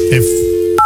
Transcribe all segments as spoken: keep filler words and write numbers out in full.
If,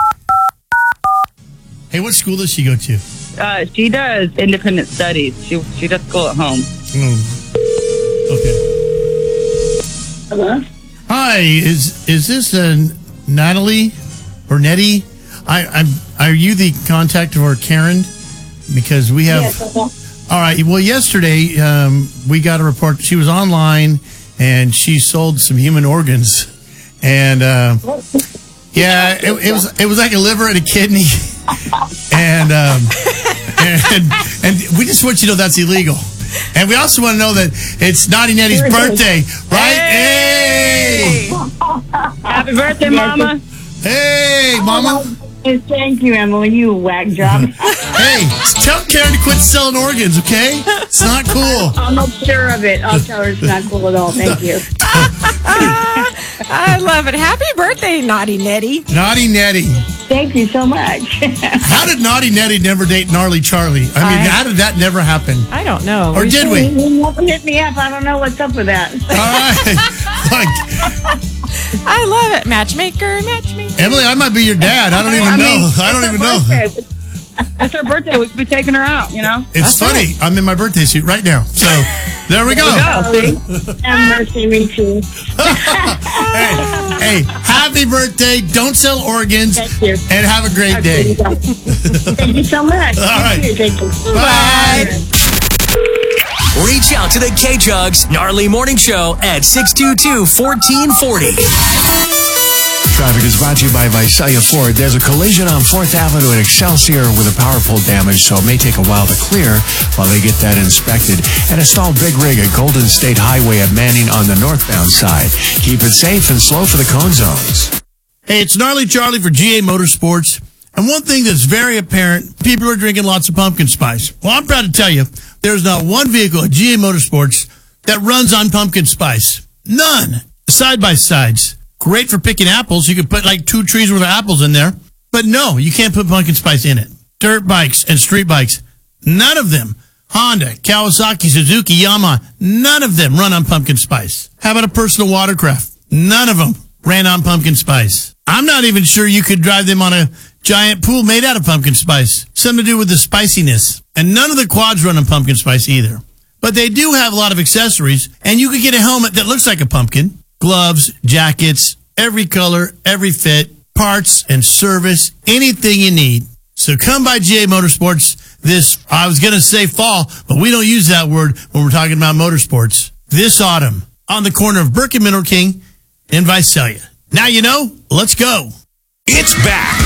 hey, what school does she go to? Uh, she does independent studies. She she does school at home. Mm. Okay. Hello? Hi, is is this uh, Natalie or Nettie? I, I'm. Are you the contact for Karen? Because we have. Yes, okay. All right. Well, yesterday um, we got a report. She was online and she sold some human organs, and uh, yeah, it, it was it was like a liver and a kidney, and um, and and we just want you to know that's illegal. And we also want to know that it's Naughty Nettie's birthday, right? Hey! Hey! Happy birthday, Mama! Hey, Mama! Thank you, Emily. You whack job. Hey, tell Karen to quit selling organs, okay? It's not cool. I'm not sure of it. I'll tell her it's not cool at all. Thank you. I love it. Happy birthday, Naughty Nettie. Naughty Nettie. Thank you so much. How did Naughty Nettie never date Gnarly Charlie? I mean, I- how did that never happen? I don't know. Or did we? You never hit me up. I don't know what's up with that. All right. Like, I love it. Matchmaker, matchmaker. Emily, I might be your dad. I don't even I know. mean, I don't it's even her know. birthday. It's her birthday. We could be taking her out, you know? It's That's funny. I'm in my birthday suit right now. So there we go. Go, see? Have mercy, me too. Hey, hey, happy birthday. Don't sell organs. Thank you. And have a great day. Thank you so much. All right. Thank you. Thank you. Bye. Reach out to the K-Jugs Gnarly Morning Show at six two two, one four four zero. Traffic is brought to you by Visalia Ford. There's a collision on fourth Avenue in Excelsior with a power pole damage, so it may take a while to clear while they get that inspected. And a stalled big rig at Golden State Highway at Manning on the northbound side. Keep it safe and slow for the cone zones. Hey, it's Gnarly Charlie for G A Motorsports. And one thing that's very apparent, people are drinking lots of pumpkin spice. Well, I'm proud to tell you, there's not one vehicle at G A Motorsports that runs on pumpkin spice. None. Side-by-sides. Great for picking apples. You could put like two trees worth of apples in there. But no, you can't put pumpkin spice in it. Dirt bikes and street bikes, none of them. Honda, Kawasaki, Suzuki, Yamaha, none of them run on pumpkin spice. How about a personal watercraft? None of them ran on pumpkin spice. I'm not even sure you could drive them on a giant pool made out of pumpkin spice. Something to do with the spiciness. And none of the quads run on pumpkin spice either. But they do have a lot of accessories, and you could get a helmet that looks like a pumpkin. Gloves, jackets, every color, every fit, parts and service, anything you need. So come by G A Motorsports this, I was going to say fall, but we don't use that word when we're talking about motorsports. This autumn on the corner of Burke and Mineral King in Visalia. Now you know, let's go. It's back.